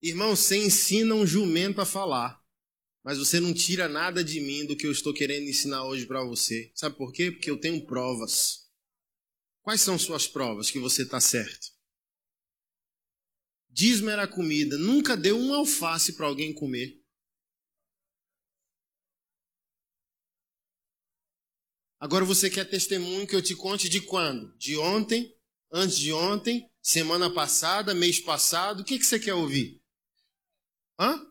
Irmão, você ensina um jumento a falar, mas você não tira nada de mim do que eu estou querendo ensinar hoje para você. Sabe por quê? Porque eu tenho provas. Quais são suas provas que você está certo? Dízimo era comida. Nunca deu um alface para alguém comer. Agora você quer testemunho que eu te conte de quando? De ontem? Antes de ontem? Semana passada? Mês passado? O que você quer ouvir? Hã?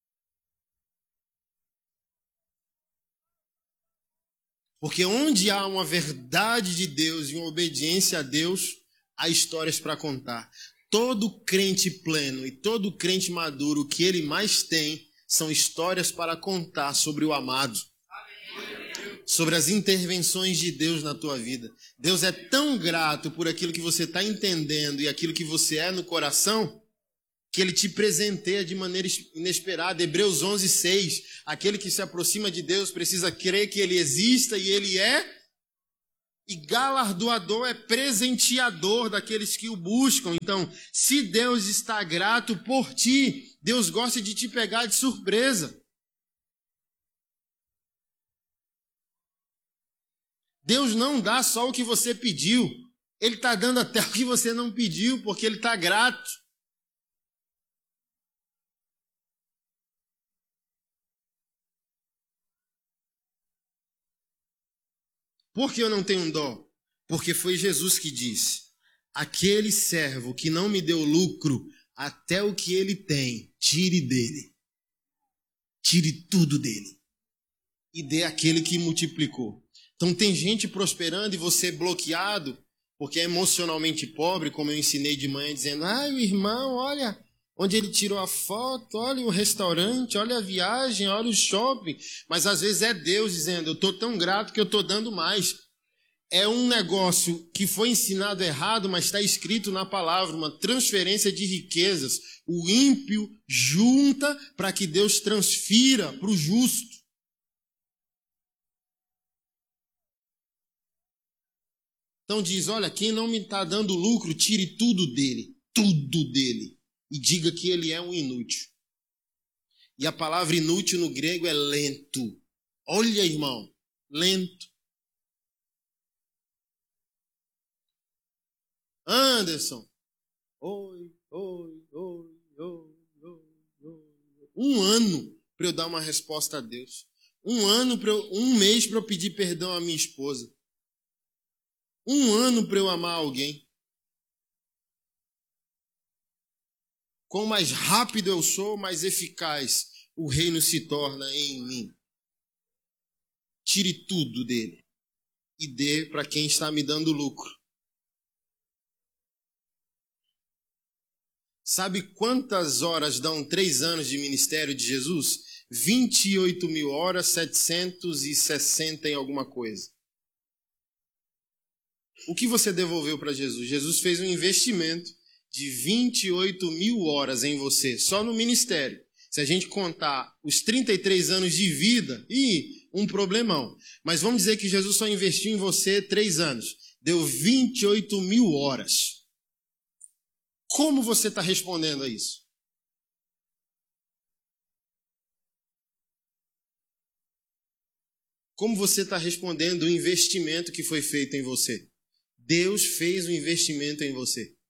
Porque onde há uma verdade de Deus e uma obediência a Deus, há histórias para contar. Todo crente pleno e todo crente maduro, o que ele mais tem são histórias para contar sobre o amado. Sobre as intervenções de Deus na tua vida. Deus é tão grato por aquilo que você está entendendo e aquilo que você é no coração, que Ele te presenteia de maneira inesperada. Hebreus 11:6. Aquele que se aproxima de Deus precisa crer que Ele exista e Ele é. E galardoador é presenteador daqueles que o buscam. Então, se Deus está grato por ti, Deus gosta de te pegar de surpresa. Deus não dá só o que você pediu. Ele está dando até o que você não pediu, porque Ele está grato. Por que eu não tenho dó? Porque foi Jesus que disse: aquele servo que não me deu lucro, até o que ele tem, tire dele. Tire tudo dele. E dê àquele que multiplicou. Então tem gente prosperando e você bloqueado, porque é emocionalmente pobre, como eu ensinei de manhã, dizendo: o irmão, olha onde ele tirou a foto, olha o restaurante, olha a viagem, olha o shopping. Mas às vezes é Deus dizendo: eu estou tão grato que eu estou dando mais. É um negócio que foi ensinado errado, mas está escrito na palavra, uma transferência de riquezas. O ímpio junta para que Deus transfira para o justo. Então diz: olha, quem não me está dando lucro, tire tudo dele, e diga que ele é um inútil. E a palavra inútil no grego é lento. Olha, irmão, lento. Anderson, oi. Um ano para eu dar uma resposta a Deus. Um mês para eu pedir perdão à minha esposa. Um ano para eu amar alguém. Quanto mais rápido eu sou, mais eficaz o reino se torna em mim. Tire tudo dele e dê para quem está me dando lucro. Sabe quantas horas dão 3 anos de ministério de Jesus? 28.000 horas, 760 em alguma coisa. O que você devolveu para Jesus? Jesus fez um investimento de 28.000 horas em você, só no ministério. Se a gente contar os 33 anos de vida, um problemão. Mas vamos dizer que Jesus só investiu em você 3 anos. Deu 28.000 horas. Como você está respondendo a isso? Como você está respondendo o investimento que foi feito em você? Deus fez um investimento em você.